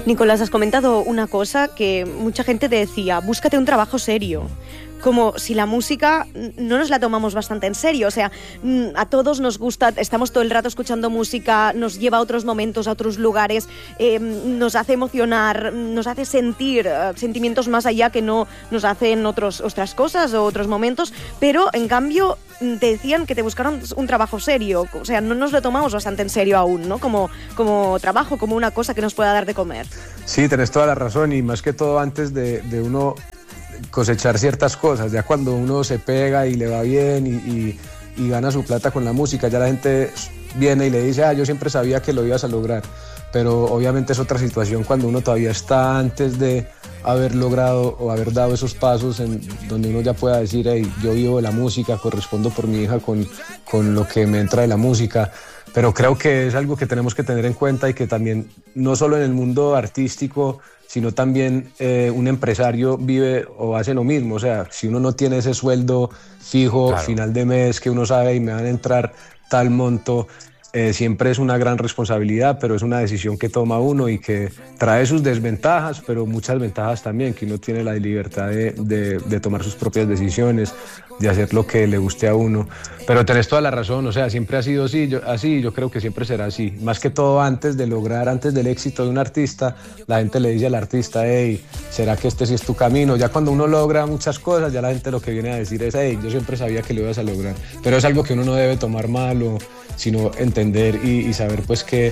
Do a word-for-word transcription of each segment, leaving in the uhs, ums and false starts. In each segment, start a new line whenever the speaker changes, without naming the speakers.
Nicolás, has comentado una cosa que mucha gente te decía, búscate un trabajo serio. Como si la música no nos la tomamos bastante en serio, o sea, a todos nos gusta, estamos todo el rato escuchando música, nos lleva a otros momentos, a otros lugares, eh, nos hace emocionar, nos hace sentir uh, sentimientos más allá que no nos hacen otros, otras cosas o otros momentos, pero en cambio te decían que te buscaron un trabajo serio, o sea, no nos lo tomamos bastante en serio aún, ¿no? Como, como trabajo, como una cosa que nos pueda dar de comer.
Sí, tenés toda la razón, y más que todo antes de, de uno cosechar ciertas cosas, ya cuando uno se pega y le va bien y, y, y gana su plata con la música, ya la gente viene y le dice, ah, yo siempre sabía que lo ibas a lograr, pero obviamente es otra situación cuando uno todavía está antes de haber logrado o haber dado esos pasos en donde uno ya pueda decir, hey, yo vivo de la música, correspondo por mi hija con, con lo que me entra de la música. Pero creo que es algo que tenemos que tener en cuenta y que también, no solo en el mundo artístico, sino también eh, un empresario vive o hace lo mismo. O sea, si uno no tiene ese sueldo fijo, claro, final de mes, que uno sabe y me van a entrar tal monto, eh, siempre es una gran responsabilidad, pero es una decisión que toma uno y que trae sus desventajas, pero muchas ventajas también, que uno tiene la libertad de, de, de tomar sus propias decisiones, de hacer lo que le guste a uno. Pero tenés toda la razón, o sea, siempre ha sido así, yo, así, yo creo que siempre será así. Más que todo antes de lograr, antes del éxito de un artista, la gente le dice al artista, hey, ¿será que este sí es tu camino? Ya cuando uno logra muchas cosas, ya la gente lo que viene a decir es, hey, yo siempre sabía que lo ibas a lograr. Pero es algo que uno no debe tomar mal, o, sino entender y, y saber pues que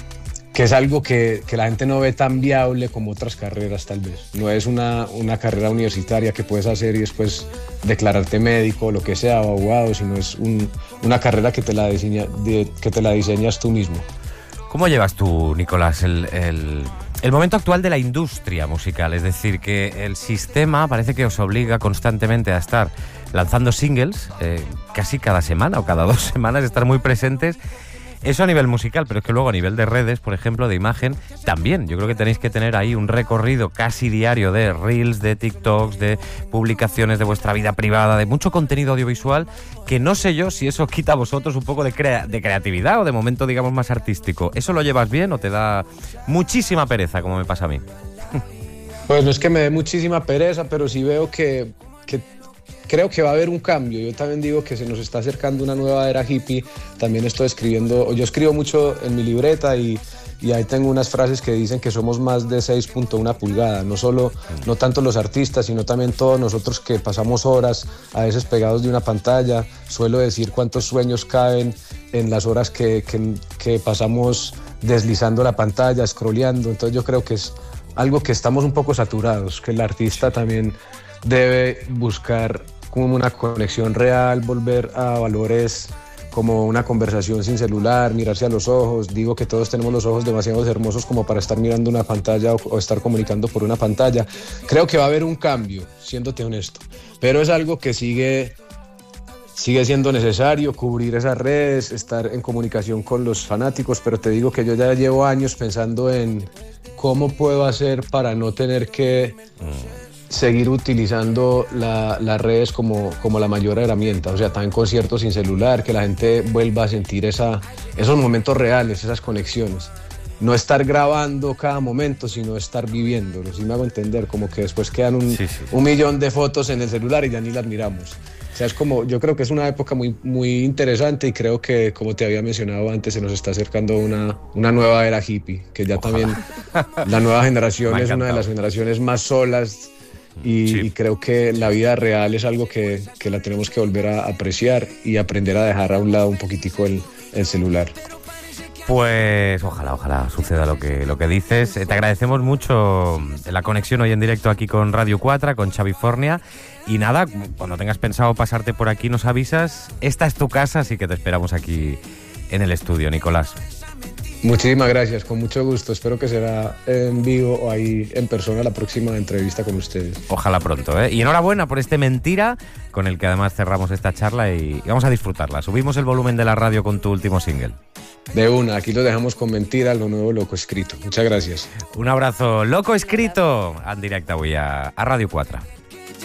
que es algo que, que la gente no ve tan viable como otras carreras tal vez. No es una, una carrera universitaria que puedes hacer y después declararte médico o lo que sea, o abogado, sino es un, una carrera que te, la diseña, de, que te la diseñas tú mismo.
¿Cómo llevas tú, Nicolás, el, el, el momento actual de la industria musical? Es decir, que el sistema parece que os obliga constantemente a estar lanzando singles, eh, casi cada semana o cada dos semanas, estar muy presentes. Eso a nivel musical, pero es que luego a nivel de redes, por ejemplo, de imagen, también. Yo creo que tenéis que tener ahí un recorrido casi diario de reels, de TikToks, de publicaciones de vuestra vida privada, de mucho contenido audiovisual, que no sé yo si eso quita a vosotros un poco de, crea- de creatividad o de momento, digamos, más artístico. ¿Eso lo llevas bien o te da muchísima pereza, como me pasa a mí?
Pues no es que me dé muchísima pereza, pero sí veo que... que creo que va a haber un cambio. Yo también digo que se nos está acercando una nueva era hippie. También estoy escribiendo, yo escribo mucho en mi libreta y, y ahí tengo unas frases que dicen que somos más de seis punto uno pulgadas. No solo, no tanto los artistas, sino también todos nosotros que pasamos horas a veces pegados de una pantalla. Suelo decir cuántos sueños caben en las horas que, que, que pasamos deslizando la pantalla, scrolleando. Entonces yo creo que es algo que estamos un poco saturados, que el artista también debe buscar como una conexión real, volver a valores como una conversación sin celular, mirarse a los ojos. Digo que todos tenemos los ojos demasiado hermosos como para estar mirando una pantalla o, o estar comunicando por una pantalla. Creo que va a haber un cambio, siéndote honesto, pero es algo que sigue, sigue siendo necesario, cubrir esas redes, estar en comunicación con los fanáticos, pero te digo que yo ya llevo años pensando en cómo puedo hacer para no tener que... Mm. seguir utilizando la, las redes como, como la mayor herramienta, o sea, estar en conciertos sin celular, que la gente vuelva a sentir esa, esos momentos reales, esas conexiones. No estar grabando cada momento, sino estar viviéndolo, si me hago entender, como que después quedan un, sí, sí. un millón de fotos en el celular y ya ni las miramos. O sea, es como, yo creo que es una época muy, muy interesante y creo que, como te había mencionado antes, se nos está acercando una, una nueva era hippie, que ya Ojalá. También la nueva generación es una de las generaciones más solas. Y, sí. y creo que la vida real es algo que, que la tenemos que volver a apreciar y aprender a dejar a un lado un poquitico el, el celular.
Pues ojalá, ojalá suceda lo que, lo que dices. Te agradecemos mucho la conexión hoy en directo aquí con Radio cuatro, con Xavi Fornia. Y nada, cuando tengas pensado pasarte por aquí nos avisas. Esta es tu casa, así que te esperamos aquí en el estudio, Nicolás.
Muchísimas gracias, con mucho gusto. Espero que será en vivo o ahí en persona la próxima entrevista con ustedes.
Ojalá pronto, ¿eh? Y enhorabuena por este Mentira, con el que además cerramos esta charla y vamos a disfrutarla. Subimos el volumen de la radio con tu último single.
De una, aquí lo dejamos con Mentira, lo nuevo Loco Escrito. Muchas gracias.
Un abrazo, Loco Escrito, en directe avui a, a Radio cuatro.